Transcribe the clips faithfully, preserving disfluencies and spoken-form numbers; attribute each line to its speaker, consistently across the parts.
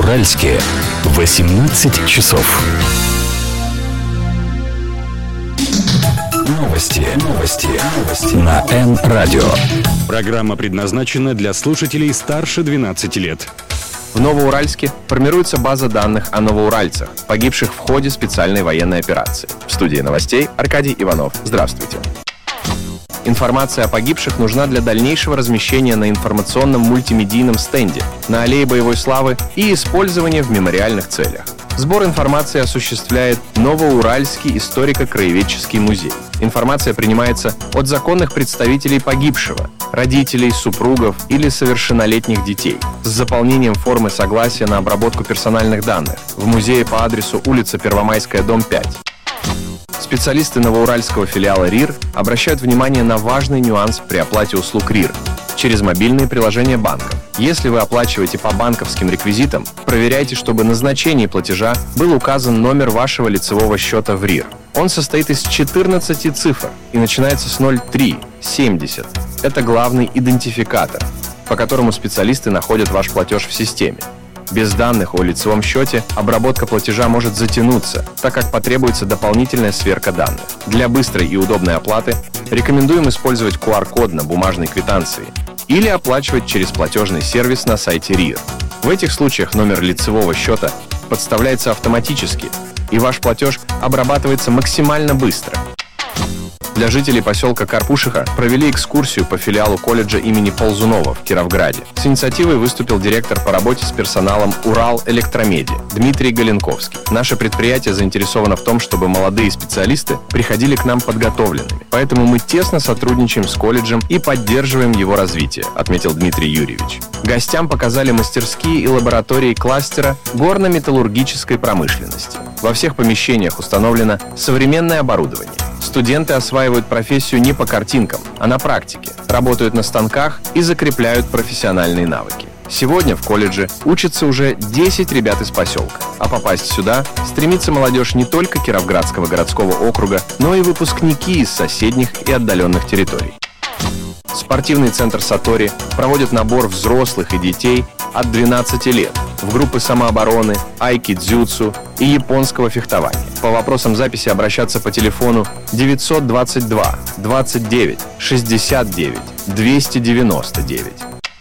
Speaker 1: Новоуральске восемнадцать часов. Новости, новости, новости на Эн-радио.
Speaker 2: Программа предназначена для слушателей старше двенадцати лет.
Speaker 3: В Новоуральске формируется база данных о новоуральцах, погибших в ходе специальной военной операции. В студии новостей Аркадий Иванов. Здравствуйте. Информация о погибших нужна для дальнейшего размещения на информационном мультимедийном стенде на Аллее Боевой Славы и использования в мемориальных целях. Сбор информации осуществляет Новоуральский историко-краеведческий музей. Информация принимается от законных представителей погибшего, родителей, супругов или совершеннолетних детей, с заполнением формы согласия на обработку персональных данных в музее по адресу улица Первомайская, дом пять. Специалисты новоуральского филиала РИР обращают внимание на важный нюанс при оплате услуг РИР через мобильные приложения банков. Если вы оплачиваете по банковским реквизитам, проверяйте, чтобы на значении платежа был указан номер вашего лицевого счета в РИР. Он состоит из четырнадцати цифр и начинается с ноль три семьдесят. Это главный идентификатор, по которому специалисты находят ваш платеж в системе. Без данных о лицевом счете обработка платежа может затянуться, так как потребуется дополнительная сверка данных. Для быстрой и удобной оплаты рекомендуем использовать ку ар код на бумажной квитанции или оплачивать через платежный сервис на сайте РИР. В этих случаях номер лицевого счета подставляется автоматически, и ваш платеж обрабатывается максимально быстро. Для жителей поселка Карпушиха провели экскурсию по филиалу колледжа имени Ползунова в Кировграде. С инициативой выступил директор по работе с персоналом Урал-Электромеди Дмитрий Галенковский. Наше предприятие заинтересовано в том, чтобы молодые специалисты приходили к нам подготовленными. Поэтому мы тесно сотрудничаем с колледжем и поддерживаем его развитие, отметил Дмитрий Юрьевич. Гостям показали мастерские и лаборатории кластера горно-металлургической промышленности. Во всех помещениях установлено современное оборудование. Студенты осваивают профессию не по картинкам, а на практике, работают на станках и закрепляют профессиональные навыки. Сегодня в колледже учатся уже десять ребят из поселка, а попасть сюда стремится молодежь не только Кировградского городского округа, но и выпускники из соседних и отдаленных территорий. Спортивный центр «Сатори» проводит набор взрослых и детей от двенадцати лет в группы самообороны, айки-дзюцу и японского фехтования. По вопросам записи обращаться по телефону девятьсот двадцать два двадцать девять шестьдесят девять двести девяносто девять.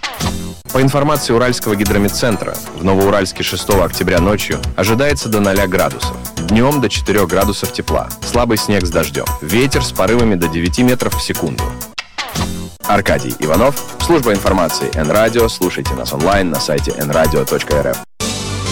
Speaker 3: По информации Уральского гидрометцентра, в Новоуральске шестого октября ночью ожидается до ноля градусов. Днем до четырёх градусов тепла. Слабый снег с дождем. Ветер с порывами до девяти метров в секунду. Аркадий Иванов, служба информации Эн-радио. Слушайте нас онлайн на сайте эн радио точка эр эф.